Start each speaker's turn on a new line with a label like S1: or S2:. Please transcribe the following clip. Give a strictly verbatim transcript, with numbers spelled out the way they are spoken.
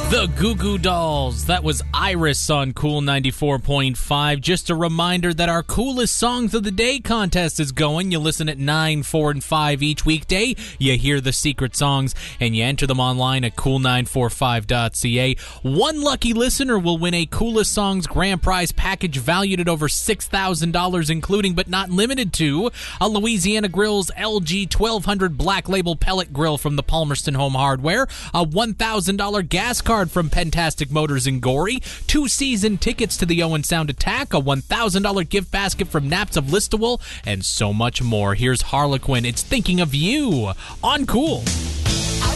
S1: The Goo Goo Dolls. That was Iris on Cool ninety-four point five. Just a reminder that our Coolest Songs of the Day contest is going. You listen at nine, four, and five each weekday. You hear the secret songs, and you enter them online at cool nine four five dot c a. One lucky listener will win a Coolest Songs grand prize package valued at over six thousand dollars, including but not limited to a Louisiana Grill's L G twelve hundred Black Label pellet grill from the Palmerston Home Hardware, a one thousand dollars gas card from Pentastic Motors in Gorey, two season tickets to the Owen Sound Attack, a one thousand dollars gift basket from Naps of Listowel, and so much more. Here's Harlequin. It's Thinking of You on Cool.